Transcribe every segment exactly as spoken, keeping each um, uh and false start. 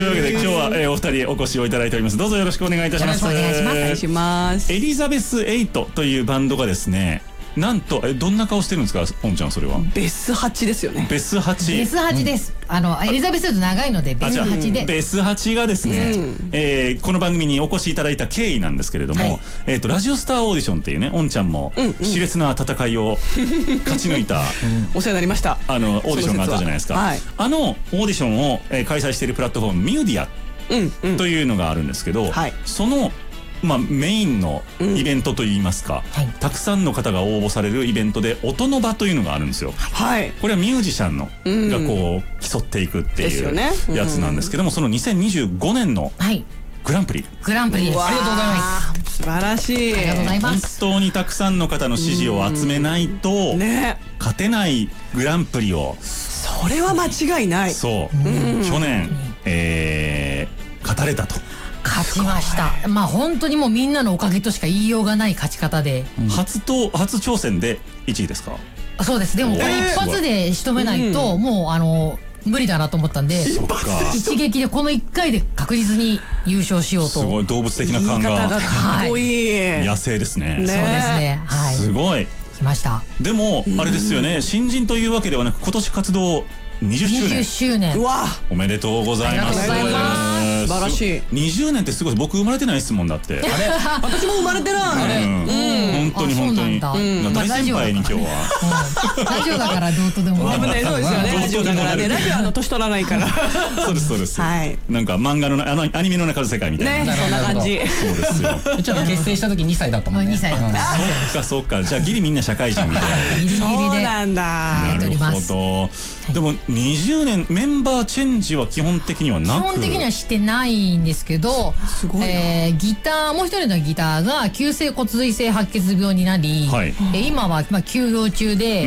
というわけで今日は、えー、お二人お越しをいただいております。どうぞよろしくお願いいたします。 よろしくお願いします。お願いします。 エリザベスエイトというバンドがですね、なんとえどんな顔してるんですか、ポンちゃん。それはベスはちですよね。 ベスはち。 ベスはちです。あのエリザベスと長いのでベスはちで。 ベスはちがですね、えー、この番組にお越しいただいた経緯なんですけれども、はい、えっとラジオスターオーディションっていうね、おんちゃんも熾烈な戦いを勝ち抜いた、うん、 お世話になりました。 あのオーディションがあったじゃないですか。はい、あのオーディションを、えー、開催しているプラットフォームミューディアというのがあるんですけど、うんはい、そのまあ、メインのイベントといいますか、うんはい、たくさんの方が応募されるイベントで音の場というのがあるんですよ。はい、これはミュージシャンの、うん、がこう競っていくっていうやつなんですけども、そのにせんにじゅうごねんのグランプリ、 グランプリです。ありがとうございます。 素晴らしい。 ありがとうございます。 本当にたくさんの方の支持を集めないと、ね、勝てないグランプリを、 それは間違いない。 そう、うん、去年、えー、勝たれたと。 勝ちました。まあ本当にもうみんなのおかげとしか言いようがない勝ち方で、 うん、初と初挑戦でいちいですか？ そうです。でもこれ一発で仕留めないと、もうあの無理だなと思ったんで、一撃でこのいっかいで確実に優勝しようと。 すごい動物的な感がかっこいい。 野生ですね。 そうですね。はい。 すごい。 来ました。 でもあれですよね、新人というわけではなく今年活動にじゅっしゅうねん。 にじゅっしゅうねん。 うわ。 おめでとうございます。 ありがとうございます。 素晴らしい。 にじゅうねんってすごい。僕生まれてないですもんだって。あれ？ 私も生まれてない。 本当に本当に。大先輩に今日は。 ラジオだからどうとでも。 危ない。そうですよね。ラジオだからね。ラジオあの年取らないから。 そうですそうです。はい。なんか漫画のあのアニメの中の世界みたいな。 ね、そんな感じ。 そうですよ。 ちょっと結成した時にさいだったもんね。 にさいだった。 そっかそっか。じゃあギリみんな社会人みたいな。 ギリギリで。 そうなんだ。 なるほど。でもにじゅうねんメンバーチェンジは基本的にはなく。 基本的にはしてないんですけど、すごいえー、ギターもう一人のギターが急性骨髄性白血病になり、はい、え今はまあ休養中で、うん、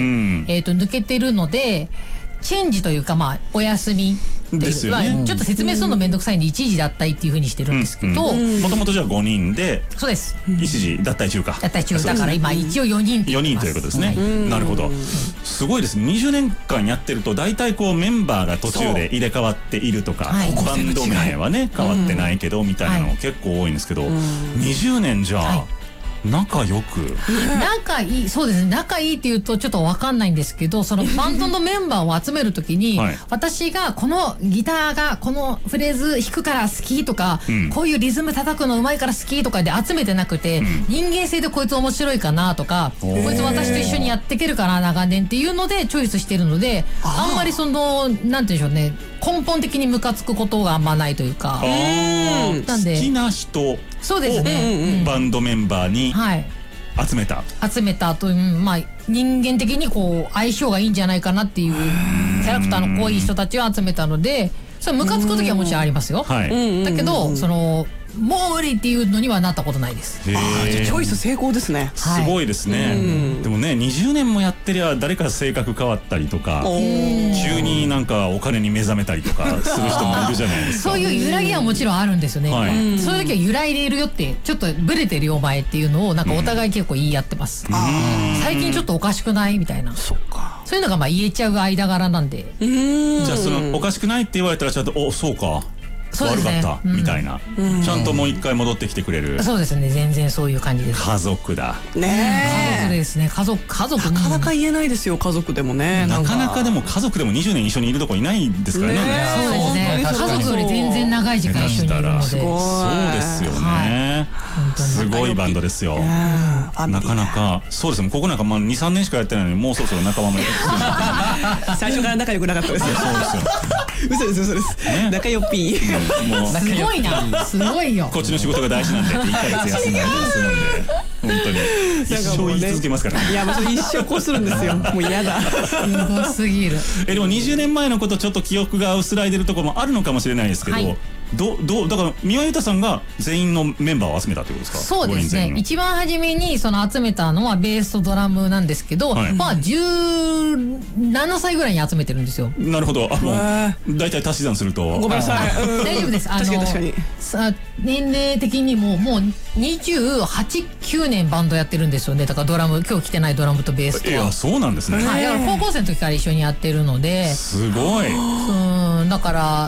えっと抜けてるのでチェンジというかまあお休みですよね。ちょっと説明するのめんどくさいんで一時脱退っていうふうにしてるんですけど、 もともとじゃあごにんで、 そうです、 一時脱退中か。 脱退中だから今一応よにんよにんということですね。なるほど。すごいですね。にじゅうねんかんやってると大体こうメンバーが途中で入れ替わっているとか、バンド名はね変わってないけどみたいなの結構多いんですけど、にじゅうねんじゃあ仲良く仲いい。そうですね。仲いいっていうとちょっと分かんないんですけど、そのバンドのメンバーを集めるときに、はい、私がこのギターがこのフレーズ弾くから好きとか、うん、こういうリズム叩くのうまいから好きとかで集めてなくて、うん、人間性でこいつ面白いかなとか、こいつ私と一緒にやっていけるかな長年っていうのでチョイスしてるので、あんまりそのなんて言うんでしょうね、根本的にムカつくことがあんまないというか。 なんで好きな人そうですね、 バンドメンバーに集めた、 はい、集めたという、まあ人間的にこう相性がいいんじゃないかなっていうキャラクターの濃い人たちを集めたので、それムカつく時はもちろんありますよ。だけどそのもう無理っていうのにはなったことないです。 ああ、じゃあチョイス成功ですね。 すごいですね。でもね、にじゅうねんもやってりゃ誰か性格変わったりとか、急になんかお金に目覚めたりとかする人もいるじゃないですか。 そういう揺らぎはもちろんあるんですよね。そういう時は揺らいでいるよって、ちょっとブレてるよお前っていうのをなんかお互い結構言い合ってます。最近ちょっとおかしくないみたいな。そうか。そういうのがまあ言えちゃう間柄なんで。 じゃあそのおかしくないって言われたらちゃんとおそうか。悪かったみたいな、ちゃんともう一回戻ってきてくれる。 そうですね、全然そういう感じです。 家族だね。家族ですね。家族家族なかなか言えないですよ、家族でもね。 なかなかでも家族でもにじゅうねん一緒にいるとこいないですからね。 そうですね。家族より全然長い時間一緒にいるので。 そうですよね。すごいバンドですよ。なかなかそうですね。ここなんかまあにさんねんしかやってないのにもうそろそろ仲間も最初から仲良くなかったですよ。そうですよ。嘘です嘘です。仲良っぴー。 すごいな、すごいよ。 こっちの仕事が大事なんでっていっかげつ休んだりするんで、本当に一生言い続けますからね。 いや、もう一生こうするんですよ。もう嫌だ。 すごすぎる。 えでもにじゅうねんまえのことちょっと記憶が薄らいでるところもあるのかもしれないですけど、どどだから三輪優太さんが全員のメンバーを集めたってことですか？ そうですね。一番初めにその集めたのはベースとドラムなんですけど、まあじゅうななさいぐらいに集めてるんですよ。 なるほど。あの大体足し算するとごめんなさい。 大丈夫です。あのさ年齢的にももうにじゅうはち、きゅうねんバンドやってるんですよね。だからドラム今日来てないドラムとベースと。 いやそうなんですね。 はい。だから高校生の時から一緒にやってるので。 すごい。 うんだから。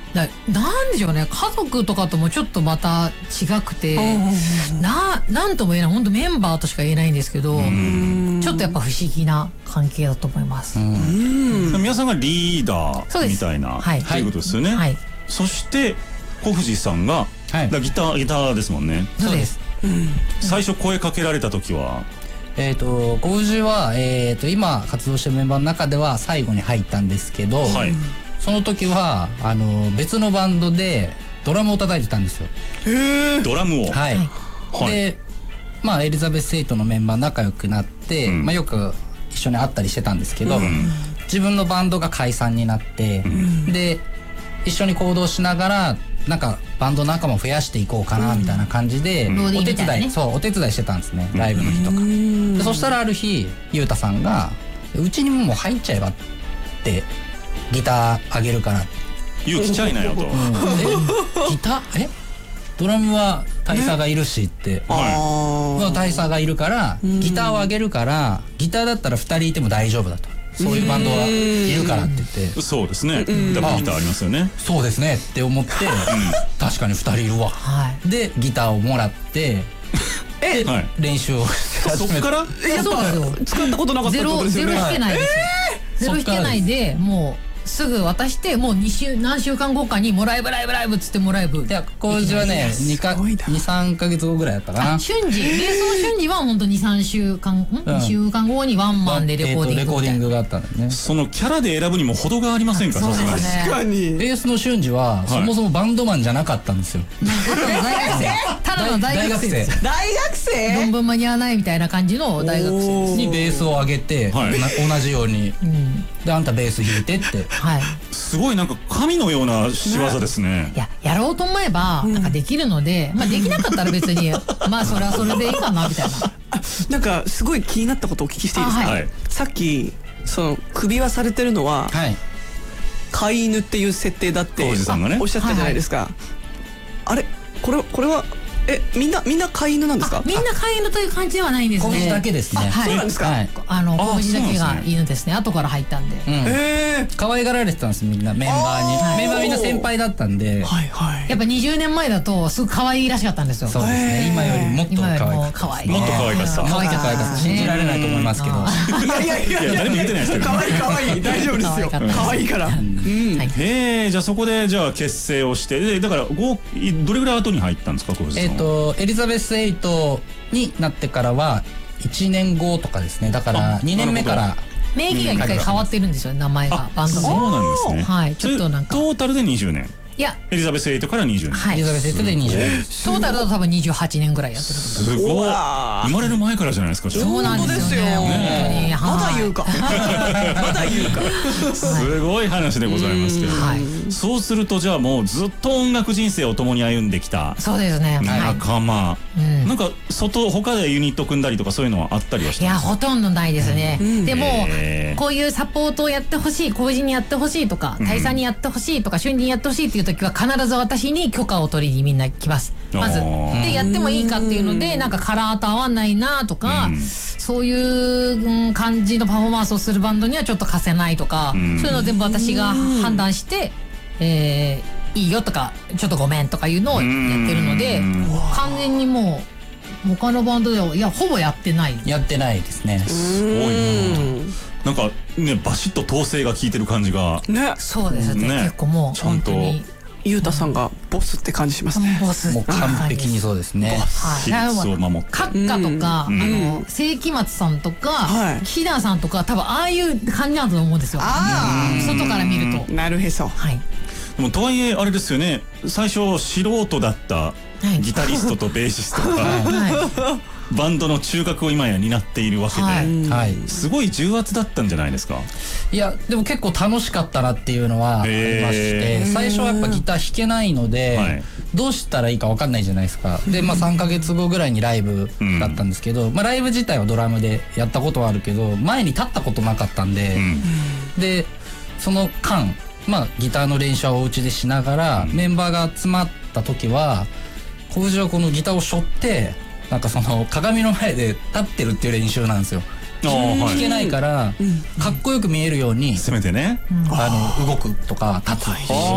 な, なんでしょうね、家族とかともちょっとまた違くて、ななんとも言えない、本当メンバーとしか言えないんですけど、ちょっとやっぱ不思議な関係だと思います。 皆さんがリーダーみたいな、はい、ということですよね。はい、そして小藤さんが、はい、ギターギターですもんね。 そうです。うん、 最初声かけられた時は。 えっと小藤は、えー、と今活動してるメンバーの中では最後に入ったんですけど、はい、その時はあの別のバンドでドラムを叩いてたんですよ。 へー、ドラムを。 はい、はい、でまあエリザベス・エイトのメンバー仲良くなって、うん、まあ、よく一緒に会ったりしてたんですけど、うん、自分のバンドが解散になって、うん、で一緒に行動しながらなんかバンド仲間増やしていこうかなみたいな感じで、うん、お手伝い、ね、そうお手伝いしてたんですね、ライブの日とか。でそしたらある日ゆうたさんがうちにもう入っちゃえばってギターあげるからゆう来ちゃいなよと、うん、 えギターえドラムは大佐がいるしって、はい、大佐がいるからギターをあげるからギターだったらふたりいても大丈夫だと、そういうバンドはいるからって言って、 そうですね、ダブルギターありますよね。 そうですねって思って、確かにふたりいるわ、はい、でギターをもらってえ、はい、練習をそっからやっぱ使ったことなかったってことですよね。 ゼロ弾けないですよ、ゼロ弾けないでもうすぐ渡してもうに週何週間後かにもうライブライブライブっつってもライブ。 いや工事はねにかにさんかげつごぐらいだったかな。 瞬時ベースの瞬時は本当にさんしゅうかんん、うん、にしゅうかんごにワンマンでレコーディング、 レコーディングがあったんだよね。 そのキャラで選ぶにも程がありませんか。 そうですね、 確かにベースの瞬時はそもそもバンドマンじゃなかったんですよ。 ただの大学生です。 大学生論文間に合わないみたいな感じの大学生にベースを上げて、はい、同じように、うん、であんたベース弾いてって、はい、 すごいなんか神のような仕業ですね。 いややろうと思えばなんかできるので、うん、まあできなかったら別にまあそれはそれでいいかなみたいな。 なんかすごい気になったことをお聞きしていいですか。はい、さっきその首輪されてるのは、はい、飼い犬っていう設定だっておっしゃったじゃないですか。はい、あれこれこれはえみんなみんな飼い犬なんですか。 みんな飼い犬という感じではないんですね。 小藤だけですね。 そうなんですか。 あの小藤だけが犬ですね。後から入ったんで。 ええ。 可愛がられてたんですみんなメンバーに。メンバーみんな先輩だったんで。 はいはい。 やっぱにじゅうねんまえだとすごく可愛いらしかったんですよ。 そうですね。今よりもっと可愛い。 もっと可愛かった。 可愛かった。 信じられないと思いますけど。 いやいやいやいや誰も言ってないですけど。可愛い可愛い大丈夫ですよ。可愛いから。 へえ、じゃあそこでじゃあ結成をしてだからどれぐらい後に入ったんですか小藤さん。 えっとエリザベスエイトになってからはいちねんごとかですね。だからにねんめから名義が一回変わってるんですよ、名前がバンドの。 そうなんですね。 はい、ちょっとなんかトータルでにじゅうねん。 いやエリザベスエイトからにじゅうねん。 はい、 エリザベスエイトでにじゅうねん。 トータルだと多分にじゅうはちねんぐらいやってる。 すごい。生まれる前からじゃないですか。 そうなんですよね。 まだ言うか。まだ言うか。 すごい話でございますけど。そうするとじゃあもうずっと音楽人生を共に歩んできた。 そうですね。 仲間。なんか外他でユニット組んだりとかそういうのはあったりはして。 いやほとんどないですね。でもこういうサポートをやってほしい、工事にやってほしいとか、大佐にやってほしいとか、瞬時にやってほしいっていう時は必ず私に許可を取りにみんな来ます。まずでやってもいいかっていうのでなんかカラーと合わないなとか、そういう感じのパフォーマンスをするバンドにはちょっと貸せないとか、そういうのを全部私が判断して、えー、いいよとかちょっとごめんとかいうのをやってるので、完全にもう他のバンドではいやほぼやってないやってないですね。 すごいな。なんかねバシッと統制が効いてる感じがね。 そうですね。結構もう本当にゆうたさんがボスって感じしますね。 ボスもう完璧にそうですね。 比率を守って閣下とかあの世紀末さんとか岸田さんとか多分ああいう感じなんだと思うんですよ。外から見ると。 なるへそ。 はい。 でもとはいえあれですよね。最初素人だったギタリストとベーシストがバンドの中核を今や担っているわけで、はい、すごい重圧だったんじゃないですか。 いやでも結構楽しかったなっていうのはありまして、最初はやっぱギター弾けないので、はい、どうしたらいいか分かんないじゃないですか。でまあさんかげつごぐらいにライブだったんですけど、うん、まあライブ自体はドラムでやったことはあるけど前に立ったことなかったんで、うん、でその間まあギターの練習をお家でしながら、うん、メンバーが集まった時は小藤はこのギターを背負ってなんかその鏡の前で立ってるっていう練習なんですよ。弾けないからかっこよく見えるようにせめてねあの動くとか立つっていう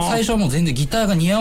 最初はもう全然ギターが似合